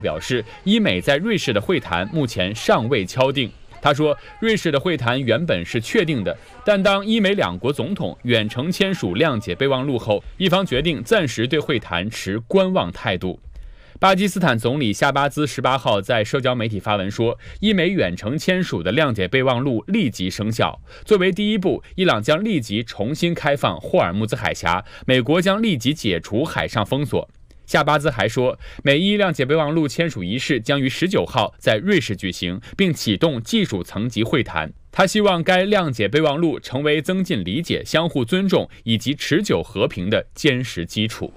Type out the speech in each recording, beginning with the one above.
表示，伊美在瑞士的会谈目前尚未敲定。他说，瑞士的会谈原本是确定的，但当伊美两国总统远程签署谅解备忘录后，伊方决定暂时对会谈持观望态度。巴基斯坦总理夏巴兹18号在社交媒体发文说，伊美远程签署的谅解备忘录立即生效。作为第一步，伊朗将立即重新开放霍尔木兹海峡，美国将立即解除海上封锁。夏巴兹还说，美伊谅解备忘录签署仪式将于19号在瑞士举行，并启动技术层级会谈。他希望该谅解备忘录成为增进理解、相互尊重以及持久和平的坚实基础。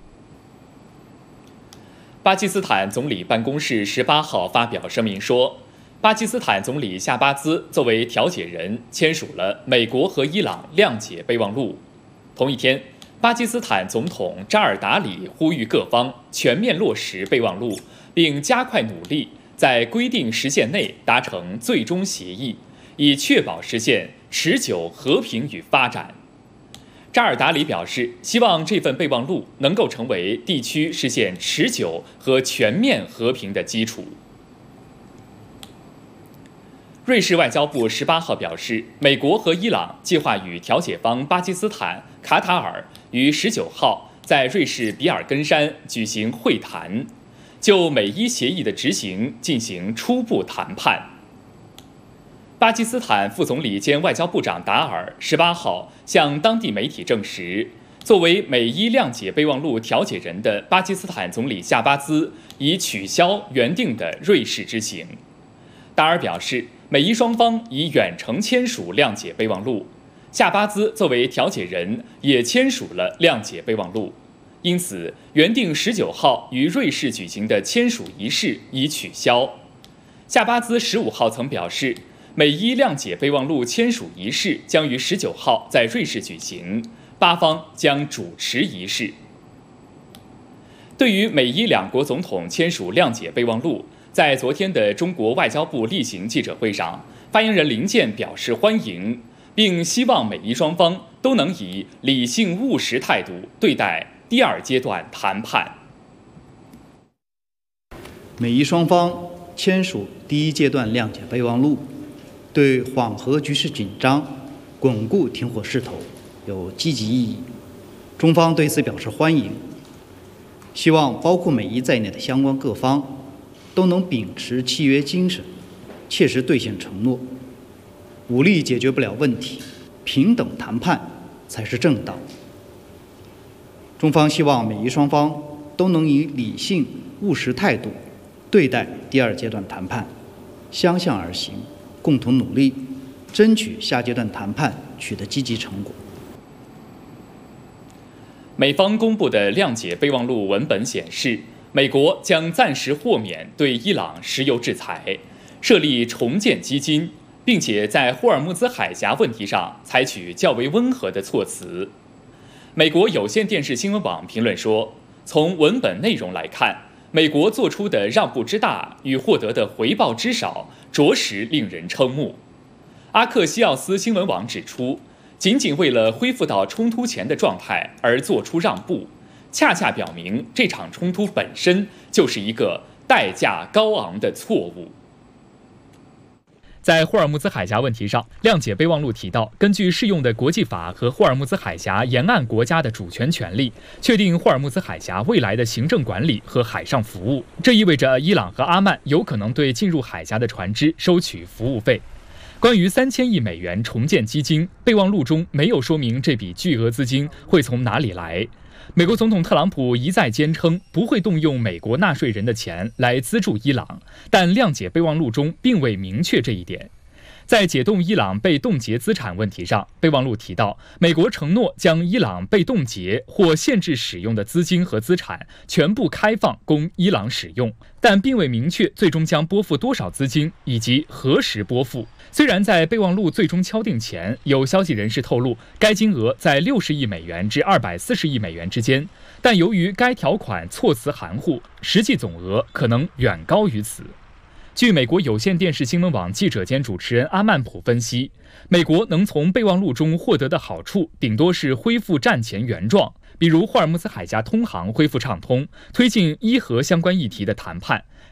巴基斯坦总理办公室18号发表声明说，巴基斯坦总理夏巴兹作为调解人签署了美国和伊朗谅解备忘录。同一天，巴基斯坦总统扎尔达里呼吁各方全面落实备忘录，并加快努力在规定时限内达成最终协议，以确保实现持久和平与发展。扎尔达里表示，希望这份备忘录能够成为地区实现持久和全面和平的基础。瑞士外交部18号表示，美国和伊朗计划与调解方巴基斯坦、卡塔尔于19号在瑞士比尔根山举行会谈，就美伊协议的执行进行初步谈判。巴基斯坦副总理兼外交部长达尔18号向当地媒体证实，作为美伊谅解备忘录调解人的巴基斯坦总理夏巴兹已取消原定的瑞士之行。达尔表示，美伊双方已远程签署谅解备忘录，夏巴兹作为调解人也签署了谅解备忘录，因此原定19号于瑞士举行的签署仪式已取消。夏巴兹15号曾表示，美伊谅解备忘录签署仪式将于19号在瑞士举行，巴方将主持仪式。对于美伊两国总统签署谅解备忘录，在昨天的中国外交部例行记者会上，发言人林健表示欢迎，并希望美伊双方都能以理性务实态度对待第二阶段谈判。 美伊双方签署第一阶段谅解备忘录，对缓和局势紧张、巩固停火势头有积极意义，中方对此表示欢迎，希望包括美伊在内的相关各方都能秉持契约精神，切实兑现承诺。武力解决不了问题，平等谈判才是正道。中方希望美伊双方都能以理性务实态度对待第二阶段谈判，相向而行，共同努力，争取下阶段谈判取得积极成果。 美方公布的谅解备忘录文本显示，美国将暂时豁免对伊朗石油制裁，设立重建基金，并且在霍尔木兹海峡问题上采取较为温和的措辞。美国有线电视新闻网评论说，从文本内容来看，美国做出的让步之大与获得的回报之少，着实令人瞠目。阿克西奥斯新闻网指出，仅仅为了恢复到冲突前的状态而做出让步，恰恰表明这场冲突本身就是一个代价高昂的错误。 在霍尔木兹海峡问题上，谅解备忘录提到，根据适用的国际法和霍尔木兹海峡沿岸国家的主权权利，确定霍尔木兹海峡未来的行政管理和海上服务。这意味着伊朗和阿曼有可能对进入海峡的船只收取服务费。关于3000亿美元重建基金，备忘录中没有说明这笔巨额资金会从哪里来。美国总统特朗普一再坚称不会动用美国纳税人的钱来资助伊朗，但谅解备忘录中并未明确这一点。在解冻伊朗被冻结资产问题上，备忘录提到，美国承诺将伊朗被冻结或限制使用的资金和资产全部开放供伊朗使用，但并未明确最终将拨付多少资金以及何时拨付。虽然在备忘录最终敲定前，有消息人士透露该金额在60亿美元至240亿美元之间，但由于该条款措辞含糊，实际总额可能远高于此。据美国有线电视新闻网记者兼主持人阿曼普分析，美国能从备忘录中获得的好处顶多是恢复战前原状，比如霍尔木兹海峡通航恢复畅通，推进伊核相关议题的谈判，